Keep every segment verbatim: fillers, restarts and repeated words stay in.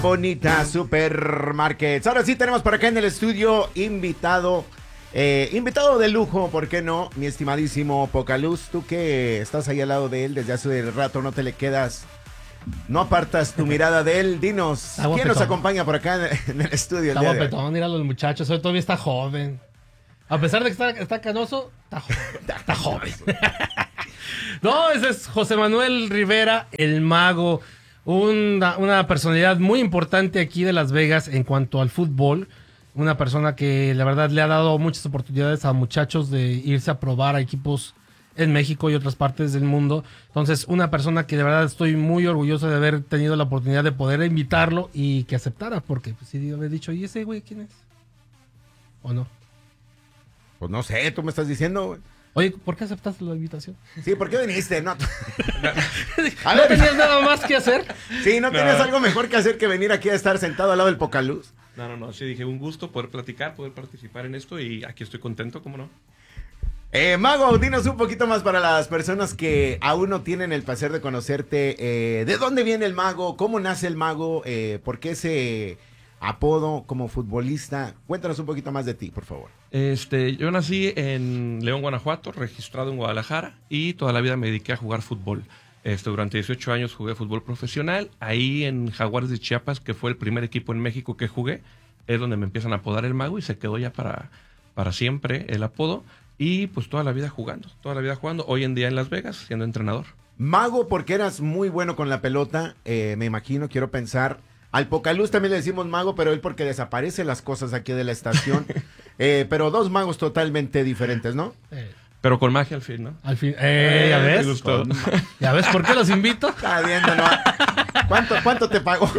Bonita Supermarkets. Ahora sí tenemos por acá en el estudio invitado, eh, invitado de lujo, ¿por qué no? Mi estimadísimo Pocaluz, tú que estás ahí al lado de él desde hace rato, no te le quedas, no apartas tu mirada de él. Dinos, Agua ¿quién nos petón. acompaña por acá en, en el estudio? El Está día de hoy? guapetón, mira los muchachos, hoy todavía está joven. A pesar de que está, está canoso, está joven. Está joven. No, ese es José Manuel Rivera, el mago. Una, una personalidad muy importante aquí de Las Vegas en cuanto al fútbol. Una persona que la verdad le ha dado muchas oportunidades a muchachos de irse a probar a equipos en México y otras partes del mundo. Entonces, una persona que de verdad estoy muy orgulloso de haber tenido la oportunidad de poder invitarlo y que aceptara, porque pues, sí, había dicho, ¿y ese güey quién es? ¿O no? Pues no sé, tú me estás diciendo, güey. Oye, ¿por qué aceptaste la invitación? Sí, ¿por qué viniste? No, A ¿No tenías nada más que hacer? sí, ¿no, No. tenías algo mejor que hacer que venir aquí a estar sentado al lado del Pocaluz? No, no, no, sí dije, un gusto poder platicar, poder participar en esto y aquí estoy contento, ¿cómo no? Eh, Mago, dinos un poquito más para las personas que aún no tienen el placer de conocerte. Eh, ¿de dónde viene el Mago? ¿Cómo nace el Mago? Eh, ¿Por qué ese apodo como futbolista? Cuéntanos un poquito más de ti, por favor. Este, yo nací en León, Guanajuato, registrado en Guadalajara y toda la vida me dediqué a jugar fútbol. Este, durante dieciocho años jugué fútbol profesional. Ahí en Jaguares de Chiapas, que fue el primer equipo en México que jugué, es donde me empiezan a apodar el Mago y se quedó ya para, para siempre el apodo. Y pues toda la vida jugando, toda la vida jugando. Hoy en día en Las Vegas, siendo entrenador. Mago, porque eras muy bueno con la pelota, eh, me imagino, quiero pensar. Al Pocaluz también le decimos mago, pero él porque desaparece las cosas aquí de la estación. eh, pero dos magos totalmente diferentes, ¿no? Eh, Pero con magia al fin, ¿no? al fin, eh, ¿ya Me ves? gustó. ¿Ya ves por qué los invito? Está viendo, ¿no? ¿Cuánto, cuánto te pago?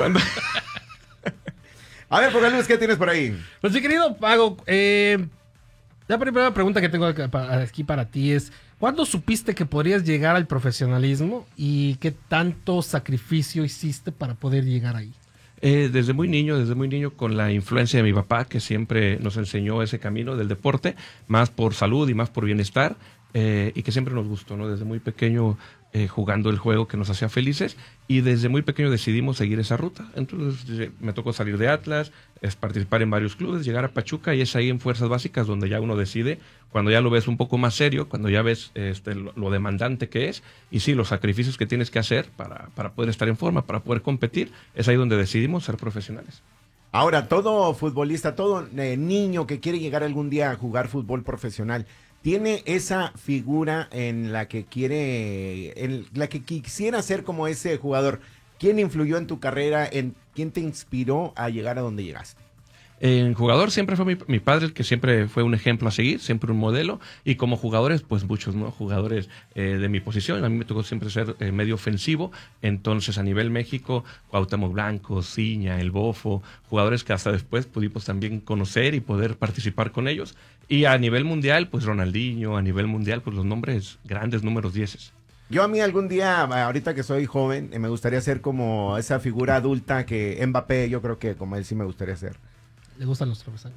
A ver, Pocaluz, ¿qué tienes por ahí? Pues mi querido Pago, eh, la primera pregunta que tengo acá pa- aquí para ti es, ¿cuándo supiste que podrías llegar al profesionalismo y qué tanto sacrificio hiciste para poder llegar ahí? Eh, desde muy niño, desde muy niño, con la influencia de mi papá, que siempre nos enseñó ese camino del deporte, más por salud y más por bienestar, eh, y que siempre nos gustó, ¿no? Desde muy pequeño eh, jugando el juego que nos hacía felices, y desde muy pequeño decidimos seguir esa ruta. Entonces eh, me tocó salir de Atlas, es participar en varios clubes, llegar a Pachuca, y es ahí en Fuerzas Básicas donde ya uno decide, cuando ya lo ves un poco más serio, cuando ya ves este, lo, lo demandante que es, y sí, los sacrificios que tienes que hacer para, para poder estar en forma, para poder competir, es ahí donde decidimos ser profesionales. Ahora, todo futbolista, todo eh, niño que quiere llegar algún día a jugar fútbol profesional, tiene esa figura en la que quiere, en la que quisiera ser como ese jugador. ¿Quién influyó en tu carrera? ¿En quién te inspiró a llegar a donde llegaste? En jugador siempre fue mi, mi padre, el que siempre fue un ejemplo a seguir, siempre un modelo, y como jugadores, pues muchos, ¿no? Jugadores eh, de mi posición, a mí me tocó siempre ser eh, medio ofensivo, entonces a nivel México, Cuauhtémoc Blanco, Ciña, El Bofo, jugadores que hasta después pudimos también conocer y poder participar con ellos, y a nivel mundial, pues Ronaldinho, a nivel mundial, pues los nombres, grandes números dieces. Yo a mí algún día, ahorita que soy joven, eh, me gustaría ser como esa figura adulta que Mbappé, yo creo que como él sí me gustaría ser. Le gustan los travesaños.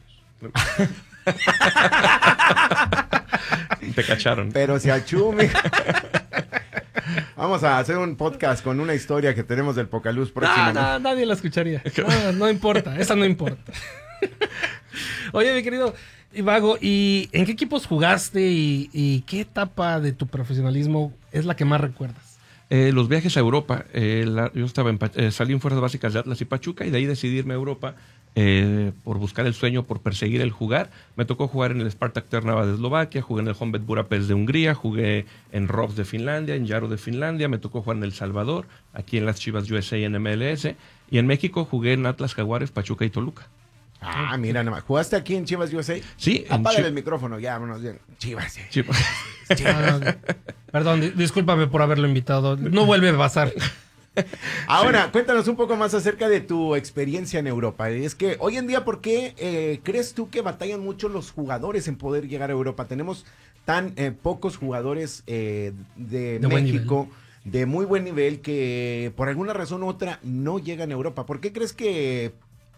Te cacharon. Pero si a Chumi... Vamos a hacer un podcast con una historia que tenemos del Pocaluz No, próximamente. no, nadie la escucharía. No, no importa, esa no importa. Oye, mi querido Ivago, ¿y en qué equipos jugaste y, y qué etapa de tu profesionalismo es la que más recuerdas? Eh, los viajes a Europa, eh, la- yo estaba en, Pa- eh, salí en Fuerzas Básicas de Atlas y Pachuca, y de ahí decidí irme a Europa eh, por buscar el sueño, por perseguir el jugar. Me tocó jugar en el Spartak Trnava de Eslovaquia, jugué en el Honvéd Budapest de Hungría, jugué en Robs de Finlandia, en Jaro de Finlandia, me tocó jugar en El Salvador, aquí en las Chivas U S A en M L S, y en México jugué en Atlas, Jaguares, Pachuca y Toluca. Ah, mira nomás. ¿Jugaste aquí en Chivas U S A? Sí, en Apágale Chi- el micrófono, ya, vámonos bien. Chivas, eh. Chivas. Ah, perdón, di- discúlpame por haberlo invitado. No vuelve a pasar. Ahora, cuéntanos un poco más acerca de tu experiencia en Europa. Es que hoy en día, ¿por qué eh, crees tú que batallan mucho los jugadores en poder llegar a Europa? Tenemos tan eh, pocos jugadores eh, de, De buen México de muy buen nivel que por alguna razón u otra no llegan a Europa. ¿Por qué crees que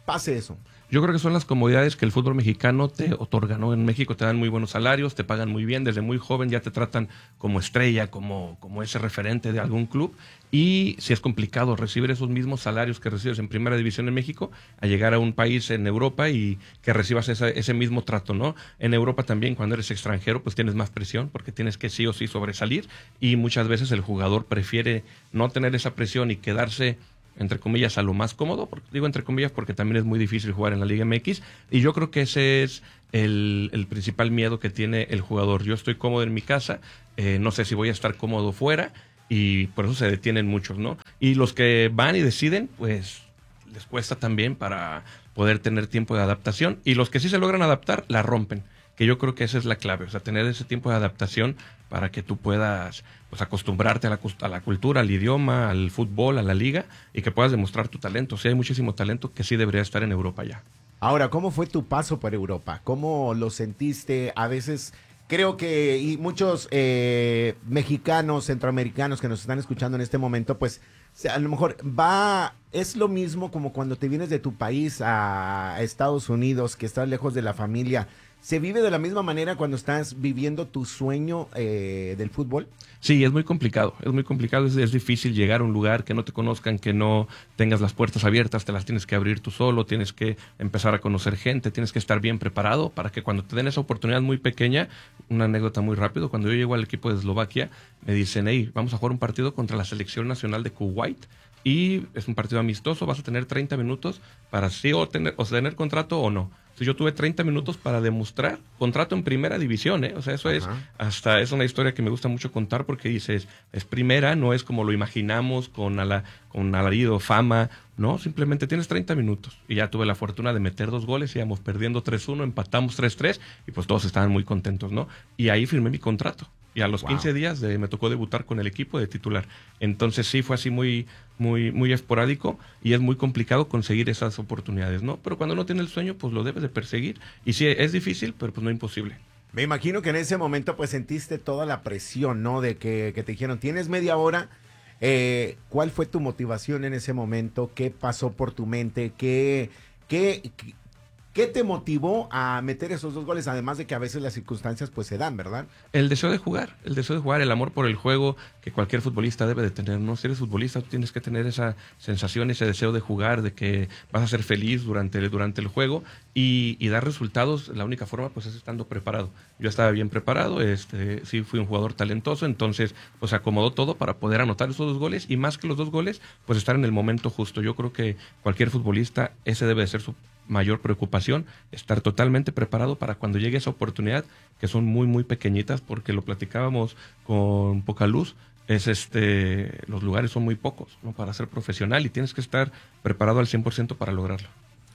pase eso? Yo creo que son las comodidades que el fútbol mexicano te otorga, ¿no? En México te dan muy buenos salarios, te pagan muy bien, desde muy joven ya te tratan como estrella, como, como ese referente de algún club. Y si es complicado recibir esos mismos salarios que recibes en Primera División en México, a llegar a un país en Europa y que recibas esa, ese mismo trato, ¿no? En Europa también, cuando eres extranjero, pues tienes más presión porque tienes que sí o sí sobresalir. Y muchas veces el jugador prefiere no tener esa presión y quedarse, entre comillas, a lo más cómodo, porque, digo entre comillas porque también es muy difícil jugar en la Liga M X, y yo creo que ese es el, el principal miedo que tiene el jugador. Yo estoy cómodo en mi casa, eh, no sé si voy a estar cómodo fuera, y por eso se detienen muchos, ¿no? Y los que van y deciden, pues les cuesta también para poder tener tiempo de adaptación, y los que sí se logran adaptar, la rompen, que yo creo que esa es la clave, o sea, tener ese tiempo de adaptación para que tú puedas, pues, acostumbrarte a la, a la cultura, al idioma, al fútbol, a la liga, y que puedas demostrar tu talento. O sea, hay muchísimo talento que sí debería estar en Europa ya. Ahora, ¿cómo fue tu paso por Europa? ¿Cómo lo sentiste? A veces creo que y muchos eh, mexicanos, centroamericanos que nos están escuchando en este momento, pues a lo mejor va, es lo mismo como cuando te vienes de tu país a Estados Unidos, que estás lejos de la familia. ¿Se vive de la misma manera cuando estás viviendo tu sueño eh, del fútbol? Sí, es muy complicado, es muy complicado, es, es difícil llegar a un lugar que no te conozcan, que no tengas las puertas abiertas, te las tienes que abrir tú solo, tienes que empezar a conocer gente, tienes que estar bien preparado para que cuando te den esa oportunidad muy pequeña, una anécdota muy rápido, cuando yo llego al equipo de Eslovaquia, me dicen, hey, vamos a jugar un partido contra la selección nacional de Kuwait, y es un partido amistoso, vas a tener treinta minutos para sí o tener, o tener contrato o no. Entonces yo tuve treinta minutos para demostrar contrato en primera división, ¿eh? O sea, eso Ajá. es hasta es una historia que me gusta mucho contar porque dices, es primera, no es como lo imaginamos con, ala, con alarido, fama, no, simplemente tienes treinta minutos. Y ya tuve la fortuna de meter dos goles, íbamos perdiendo tres uno, empatamos tres tres y pues todos estaban muy contentos, ¿no? Y ahí firmé mi contrato. Y a los wow. quince días de, me tocó debutar con el equipo de titular. Entonces sí fue así muy, muy, muy esporádico y es muy complicado conseguir esas oportunidades, ¿no? Pero cuando uno tiene el sueño, pues lo debes de perseguir. Y sí, es difícil, pero pues no imposible. Me imagino que en ese momento pues sentiste toda la presión, ¿no? De que, que te dijeron, tienes media hora. Eh, ¿Cuál fue tu motivación en ese momento? ¿Qué pasó por tu mente? ¿Qué, qué, qué, qué te motivó a meter esos dos goles? Además de que a veces las circunstancias pues se dan, ¿verdad? El deseo de jugar, el deseo de jugar, el amor por el juego que cualquier futbolista debe de tener, ¿no? Si eres futbolista, tú tienes que tener esa sensación, ese deseo de jugar, de que vas a ser feliz durante el, durante el juego y, y dar resultados. La única forma pues es estando preparado. Yo estaba bien preparado, este, sí fui un jugador talentoso, entonces pues acomodó todo para poder anotar esos dos goles y más que los dos goles, pues estar en el momento justo. Yo creo que cualquier futbolista, ese debe de ser su mayor preocupación, estar totalmente preparado para cuando llegue esa oportunidad, que son muy muy pequeñitas, porque lo platicábamos con Poca Luz, es este los lugares son muy pocos, ¿no? Para ser profesional y tienes que estar preparado al cien por ciento para lograrlo.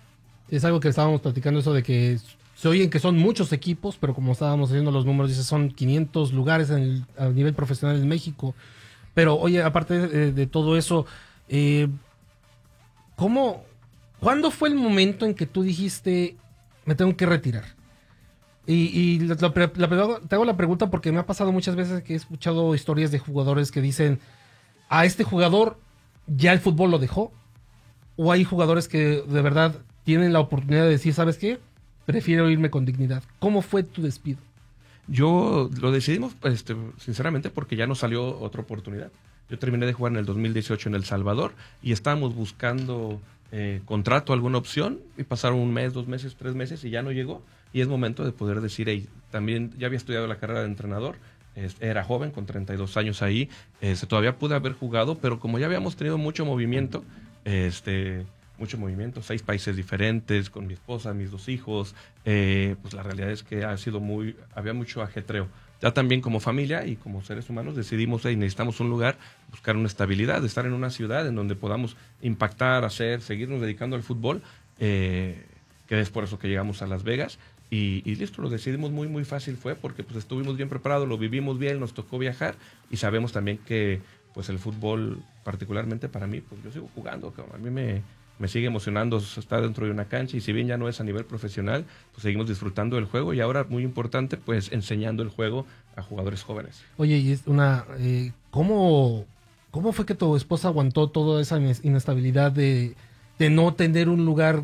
Es algo que estábamos platicando, eso de que se oyen que son muchos equipos, pero como estábamos haciendo los números, dice son quinientos lugares en el, a nivel profesional en México. Pero oye, aparte de, de todo eso, eh, ¿cómo... ¿Cuándo fue el momento en que tú dijiste, me tengo que retirar? Y, y la, la, la, te hago la pregunta porque me ha pasado muchas veces que he escuchado historias de jugadores que dicen, a este jugador ya el fútbol lo dejó, o hay jugadores que de verdad tienen la oportunidad de decir, ¿sabes qué? Prefiero irme con dignidad. ¿Cómo fue tu despido? Yo lo decidimos, este, sinceramente, porque ya nos salió otra oportunidad. Yo terminé de jugar en el dos mil dieciocho en El Salvador y estábamos buscando... Eh, contrato, alguna opción, y pasaron un mes, dos meses, tres meses y ya no llegó, y es momento de poder decir, hey, también ya había estudiado la carrera de entrenador, eh, era joven, con treinta y dos años ahí, eh, todavía pude haber jugado, pero como ya habíamos tenido mucho movimiento, este, mucho movimiento, seis países diferentes, con mi esposa, mis dos hijos, eh, pues la realidad es que ha sido muy, había mucho ajetreo. Ya también como familia y como seres humanos decidimos, hey, necesitamos un lugar, buscar una estabilidad, estar en una ciudad en donde podamos impactar, hacer, seguirnos dedicando al fútbol, eh, que es por eso que llegamos a Las Vegas. Y, y listo, lo decidimos muy, muy fácil fue porque pues estuvimos bien preparados, lo vivimos bien, nos tocó viajar y sabemos también que pues el fútbol, particularmente para mí, pues yo sigo jugando, cabrón. A mí me... Me sigue emocionando estar dentro de una cancha y si bien ya no es a nivel profesional, pues seguimos disfrutando del juego y ahora, muy importante, pues enseñando el juego a jugadores jóvenes. Oye, y es una, eh, ¿cómo, ¿cómo fue que tu esposa aguantó toda esa inestabilidad de, de no tener un lugar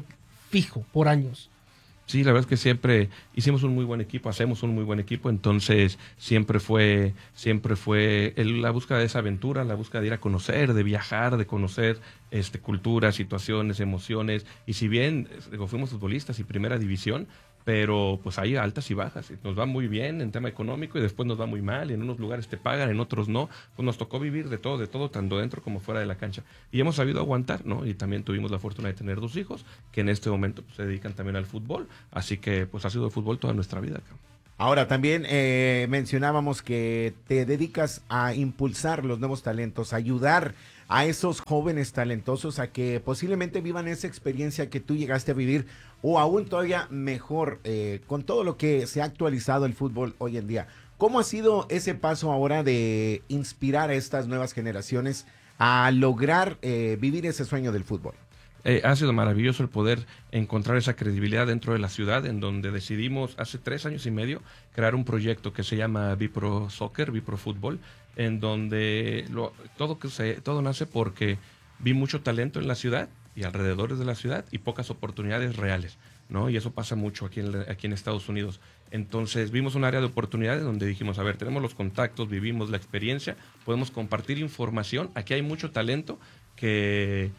fijo por años. Sí, la verdad es que siempre hicimos un muy buen equipo, hacemos un muy buen equipo, entonces siempre fue, siempre fue el, la búsqueda de esa aventura, la búsqueda de ir a conocer, de viajar, de conocer este, culturas, situaciones, emociones, y si bien digo, fuimos futbolistas y primera división, pero pues hay altas y bajas, nos va muy bien en tema económico y después nos va muy mal, y en unos lugares te pagan, en otros no, pues nos tocó vivir de todo, de todo, tanto dentro como fuera de la cancha, y hemos sabido aguantar, ¿no? Y también tuvimos la fortuna de tener dos hijos, que en este momento pues, se dedican también al fútbol, así que pues ha sido el fútbol toda nuestra vida acá. Ahora, también eh, mencionábamos que te dedicas a impulsar los nuevos talentos, a ayudar a esos jóvenes talentosos a que posiblemente vivan esa experiencia que tú llegaste a vivir o aún todavía mejor eh, con todo lo que se ha actualizado el fútbol hoy en día. ¿Cómo ha sido ese paso ahora de inspirar a estas nuevas generaciones a lograr eh, vivir ese sueño del fútbol? Eh, ha sido maravilloso el poder encontrar esa credibilidad dentro de la ciudad, en donde decidimos hace tres años y medio crear un proyecto que se llama Bipro Soccer, Bipro Fútbol, en donde lo, todo, que se, todo nace porque vi mucho talento en la ciudad y alrededores de la ciudad y pocas oportunidades reales, ¿no? Y eso pasa mucho aquí en, aquí en Estados Unidos. Entonces vimos un área de oportunidades donde dijimos, a ver, tenemos los contactos, vivimos la experiencia, podemos compartir información, aquí hay mucho talento que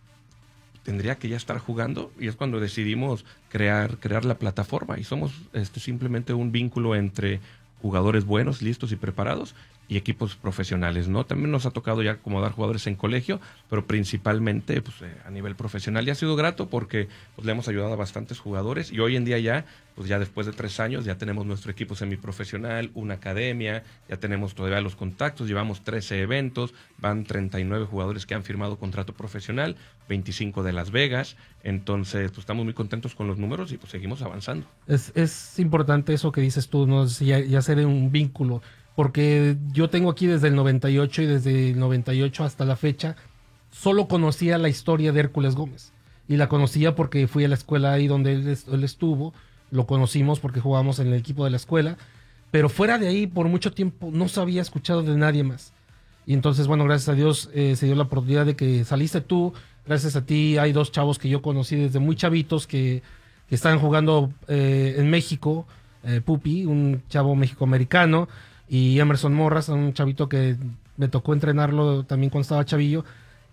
tendría que ya estar jugando, y es cuando decidimos crear, crear la plataforma, y somos este, simplemente un vínculo entre jugadores buenos, listos y preparados y equipos profesionales, ¿no? También nos ha tocado ya acomodar jugadores en colegio, pero principalmente pues, eh, a nivel profesional. Y ha sido grato porque pues, le hemos ayudado a bastantes jugadores, y hoy en día ya, pues ya después de tres años, ya tenemos nuestro equipo semiprofesional, una academia, ya tenemos todavía los contactos, llevamos trece eventos, van treinta y nueve jugadores que han firmado contrato profesional, veinticinco de Las Vegas, entonces pues estamos muy contentos con los números y pues seguimos avanzando. Es, es importante eso que dices tú, ¿no? Ya, ya ser un vínculo, porque yo tengo aquí desde el noventa y ocho y desde el noventa y ocho hasta la fecha solo conocía la historia de Hércules Gómez, y la conocía porque fui a la escuela ahí donde él, él estuvo, lo conocimos porque jugábamos en el equipo de la escuela, pero fuera de ahí por mucho tiempo no se había escuchado de nadie más. Y entonces, bueno, gracias a Dios eh, se dio la oportunidad de que saliste tú. Gracias a ti hay dos chavos que yo conocí desde muy chavitos que, que están jugando eh, en México, eh, Pupi, un chavo mexicoamericano, y Emerson Morras, un chavito que me tocó entrenarlo también cuando estaba chavillo,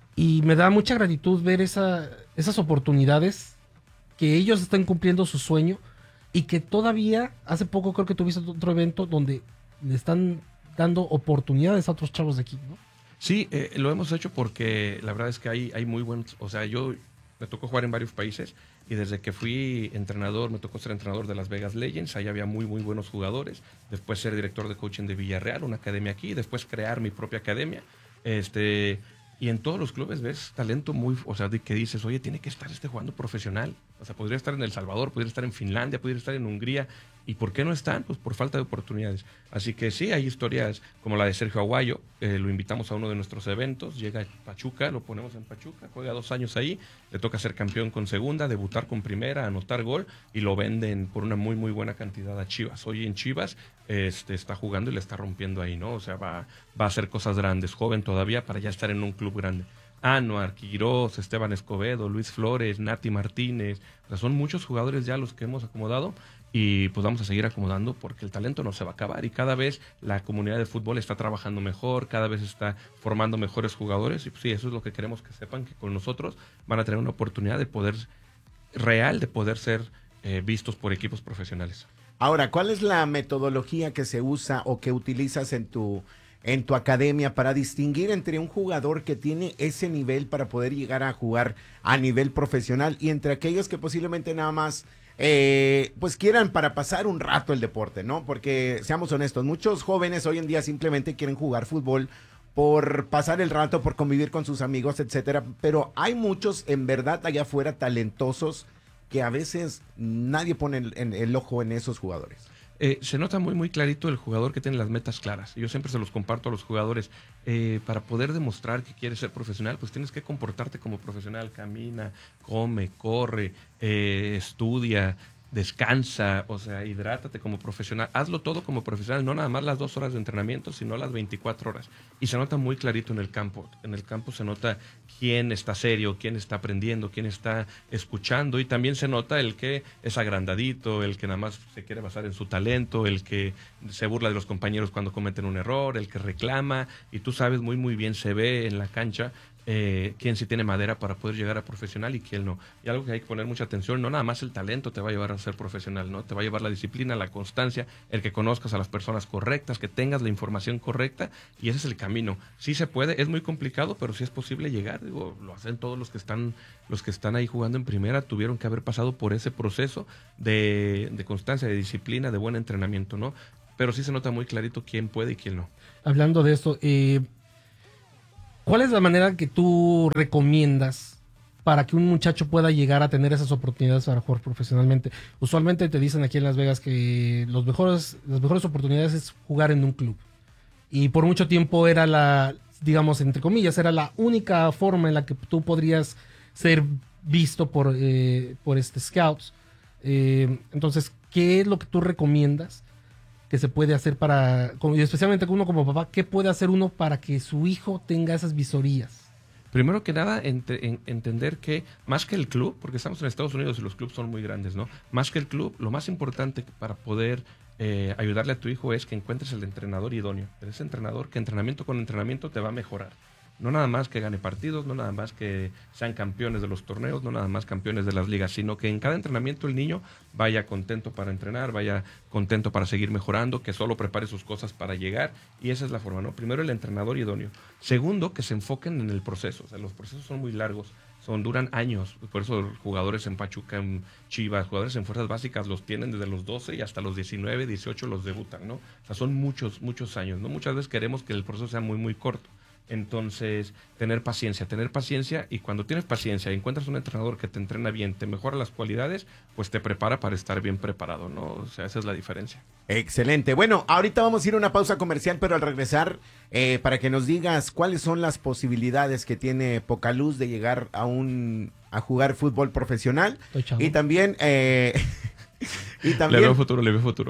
y me da mucha gratitud ver esa, esas oportunidades, que ellos están cumpliendo su sueño, y que todavía, hace poco creo que tuviste otro evento donde le están dando oportunidades a otros chavos de aquí, ¿no? Sí, eh, lo hemos hecho porque la verdad es que hay, hay muy buenos, o sea, yo me tocó jugar en varios países, y desde que fui entrenador, me tocó ser entrenador de Las Vegas Legends, ahí había muy, muy buenos jugadores, después ser director de coaching de Villarreal, una academia aquí, después crear mi propia academia, este, y en todos los clubes ves talento muy, o sea, de que dices, oye, tiene que estar este jugando profesional, o sea, podría estar en El Salvador, podría estar en Finlandia, podría estar en Hungría, ¿y por qué no están? Pues por falta de oportunidades. Así que sí, hay historias como la de Sergio Aguayo, eh, lo invitamos a uno de nuestros eventos, llega a Pachuca, lo ponemos en Pachuca, juega dos años ahí, le toca ser campeón con segunda, debutar con primera, anotar gol, y lo venden por una muy, muy buena cantidad a Chivas. Hoy en Chivas este, está jugando y le está rompiendo ahí, ¿no? O sea, va, va a hacer cosas grandes, joven todavía, para ya estar en un club grande. Anuar, Quirós, Esteban Escobedo, Luis Flores, Nati Martínez, o sea, son muchos jugadores ya los que hemos acomodado, y pues vamos a seguir acomodando porque el talento no se va a acabar, y cada vez la comunidad de fútbol está trabajando mejor, cada vez está formando mejores jugadores, y pues sí, eso es lo que queremos que sepan, que con nosotros van a tener una oportunidad de poder real, de poder ser eh, vistos por equipos profesionales. Ahora, ¿cuál es la metodología que se usa o que utilizas en tu, en tu academia para distinguir entre un jugador que tiene ese nivel para poder llegar a jugar a nivel profesional y entre aquellos que posiblemente nada más Eh, pues quieran para pasar un rato el deporte, ¿no? Porque seamos honestos, muchos jóvenes hoy en día simplemente quieren jugar fútbol por pasar el rato, por convivir con sus amigos, etcétera, pero hay muchos en verdad allá afuera talentosos que a veces nadie pone el, el, el ojo en esos jugadores. Eh, se nota muy muy clarito el jugador que tiene las metas claras. Yo siempre se los comparto a los jugadores. Eh, para poder demostrar que quieres ser profesional, pues tienes que comportarte como profesional. Camina, come, corre, eh, estudia, descansa, o sea, hidrátate como profesional, hazlo todo como profesional, no nada más las dos horas de entrenamiento, sino las veinticuatro horas. Y se nota muy clarito en el campo. En el campo se nota quién está serio, quién está aprendiendo, quién está escuchando, y también se nota el que es agrandadito, el que nada más se quiere basar en su talento, el que se burla de los compañeros cuando cometen un error, el que reclama, y tú sabes muy muy bien, se ve en la cancha Eh, quién sí tiene madera para poder llegar a profesional y quién no. Y algo que hay que poner mucha atención, no nada más el talento te va a llevar a ser profesional, ¿no? Te va a llevar la disciplina, la constancia, el que conozcas a las personas correctas, que tengas la información correcta, y ese es el camino. Sí se puede, es muy complicado, pero sí es posible llegar. Digo, lo hacen todos los que están, los que están ahí jugando en primera, tuvieron que haber pasado por ese proceso de, de constancia, de disciplina, de buen entrenamiento, ¿no? Pero sí se nota muy clarito quién puede y quién no. Hablando de esto, eh... ¿cuál es la manera que tú recomiendas para que un muchacho pueda llegar a tener esas oportunidades para jugar profesionalmente? Usualmente te dicen aquí en Las Vegas que los mejores, las mejores oportunidades es jugar en un club. Y por mucho tiempo era la, digamos, entre comillas, era la única forma en la que tú podrías ser visto por, eh, por este scouts. Eh, entonces, ¿qué es lo que tú recomiendas que se puede hacer para, y especialmente uno como papá, qué puede hacer uno para que su hijo tenga esas visorías? Primero que nada, ent- en, entender que más que el club, porque estamos en Estados Unidos y los clubes son muy grandes, ¿no? Más que el club, lo más importante para poder eh, ayudarle a tu hijo es que encuentres el entrenador idóneo. Ese entrenador que entrenamiento con entrenamiento te va a mejorar. No nada más que gane partidos, no nada más que sean campeones de los torneos, no nada más campeones de las ligas, sino que en cada entrenamiento el niño vaya contento para entrenar, vaya contento para seguir mejorando, que solo prepare sus cosas para llegar, y esa es la forma, ¿no? Primero, el entrenador idóneo. Segundo, que se enfoquen en el proceso. O sea, los procesos son muy largos, son, duran años. Por eso jugadores en Pachuca, en Chivas, jugadores en fuerzas básicas los tienen desde los doce y hasta los diecinueve, dieciocho los debutan, ¿no? O sea, son muchos, muchos años, ¿no? Muchas veces queremos que el proceso sea muy, muy corto. Entonces, tener paciencia, tener paciencia, y cuando tienes paciencia y encuentras un entrenador que te entrena bien, te mejora las cualidades, pues te prepara para estar bien preparado, ¿no? O sea, esa es la diferencia. Excelente. Bueno, ahorita vamos a ir a una pausa comercial, pero al regresar, eh, para que nos digas cuáles son las posibilidades que tiene Pocaluz de llegar a un a jugar fútbol profesional. Y también, eh, y también... Le veo futuro, le veo futuro.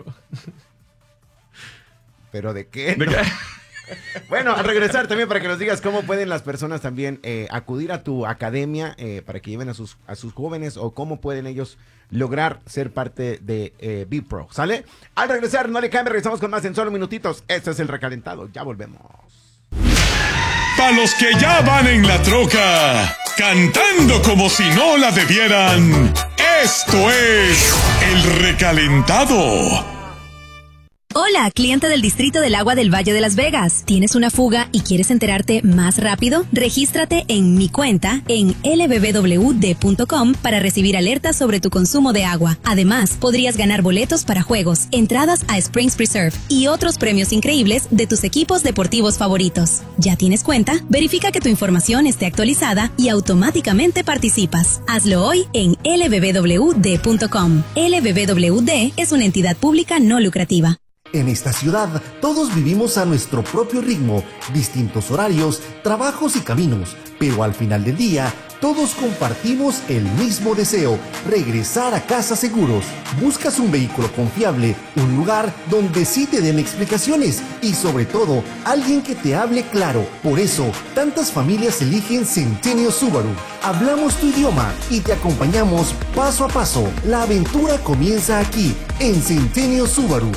¿Pero de qué? ¿De no? qué? Bueno, al regresar también para que nos digas cómo pueden las personas también eh, acudir a tu academia eh, para que lleven a sus, a sus jóvenes, o cómo pueden ellos lograr ser parte de eh, B-Pro. ¿Sale? Al regresar, no le cambie, regresamos con más en solo minutitos. Este es el recalentado, ya volvemos. Para los que ya van en la troca, cantando como si no la debieran, esto es el recalentado. Hola, cliente del Distrito del Agua del Valle de Las Vegas. ¿Tienes una fuga y quieres enterarte más rápido? Regístrate en mi cuenta en L B B W D punto com para recibir alertas sobre tu consumo de agua. Además, podrías ganar boletos para juegos, entradas a Springs Preserve y otros premios increíbles de tus equipos deportivos favoritos. ¿Ya tienes cuenta? Verifica que tu información esté actualizada y automáticamente participas. Hazlo hoy en L B B W D punto com. L B B W D es una entidad pública no lucrativa. En esta ciudad, todos vivimos a nuestro propio ritmo, distintos horarios, trabajos y caminos, pero al final del día, todos compartimos el mismo deseo, regresar a casa seguros. Buscas un vehículo confiable, un lugar donde sí te den explicaciones y sobre todo, alguien que te hable claro. Por eso, tantas familias eligen Centennial Subaru. Hablamos tu idioma y te acompañamos paso a paso. La aventura comienza aquí, en Centennial Subaru.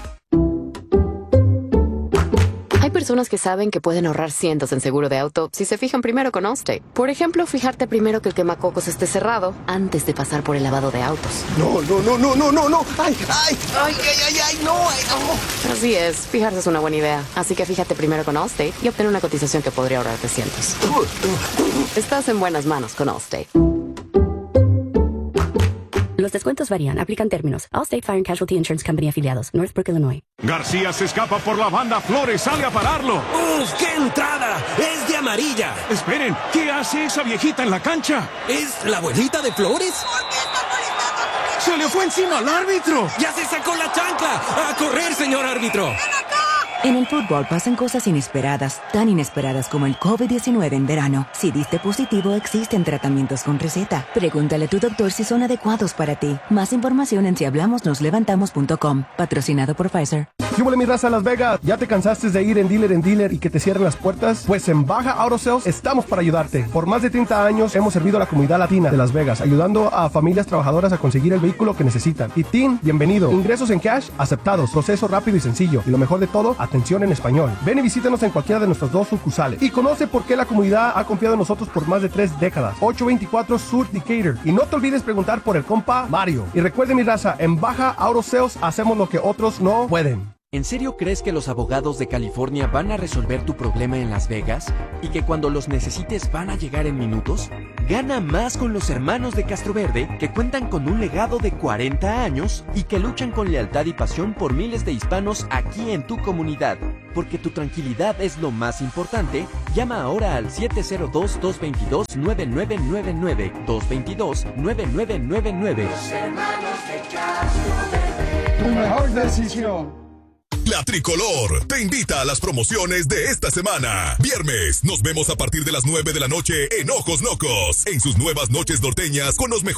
Hay personas que saben que pueden ahorrar cientos en seguro de auto si se fijan primero con Allstate. Por ejemplo, fijarte primero que el quemacocos esté cerrado antes de pasar por el lavado de autos. No, no, no, no, no, no, no. Ay, ay, ay, ay, ay, ay, no. Ay, no. Así es, fijarse es una buena idea. Así que fíjate primero con Allstate y obtén una cotización que podría ahorrarte cientos. Estás en buenas manos con Allstate. Los descuentos varían. Aplican términos. Allstate Fire and Casualty Insurance Company afiliados. Northbrook, Illinois. García se escapa por la banda. Flores sale a pararlo. ¡Uf! ¡Qué entrada! ¡Es de amarilla! Esperen, ¿qué hace esa viejita en la cancha? ¿Es la abuelita de Flores? ¡Se le fue encima al árbitro! ¡Ya se sacó la chancla! ¡A correr, señor árbitro! En el fútbol pasan cosas inesperadas, tan inesperadas como el COVID diecinueve en verano. Si diste positivo, existen tratamientos con receta. Pregúntale a tu doctor si son adecuados para ti. Más información en si hablamos nos levantamos punto com. Patrocinado por Pfizer. ¿Qué huele mi raza Las Vegas? ¿Ya te cansaste de ir en dealer en dealer y que te cierren las puertas? Pues en Baja Auto Sales estamos para ayudarte. Por más de treinta años hemos servido a la comunidad latina de Las Vegas, ayudando a familias trabajadoras a conseguir el vehículo que necesitan. Y Tim, bienvenido. Ingresos en cash aceptados, proceso rápido y sencillo. Y lo mejor de todo, atención en español. Ven y visítanos en cualquiera de nuestras dos sucursales. Y conoce por qué la comunidad ha confiado en nosotros por más de tres décadas. ocho veinticuatro Sur Decatur. Y no te olvides preguntar por el compa Mario. Y recuerde mi raza, en Baja Auto Sales hacemos lo que otros no pueden. ¿En serio crees que los abogados de California van a resolver tu problema en Las Vegas? ¿Y que cuando los necesites van a llegar en minutos? Gana más con los hermanos de Castroverde, que cuentan con un legado de cuarenta años y que luchan con lealtad y pasión por miles de hispanos aquí en tu comunidad. Porque tu tranquilidad es lo más importante, llama ahora al siete cero dos, dos dos dos, nueve nueve nueve nueve, dos dos dos, nueve nueve nueve nueve. Los hermanos de Castroverde. Tu mejor decisión. La Tricolor te invita a las promociones de esta semana. Viernes, nos vemos a partir de las nueve de la noche en Ojos Locos, en sus nuevas noches norteñas con los mejores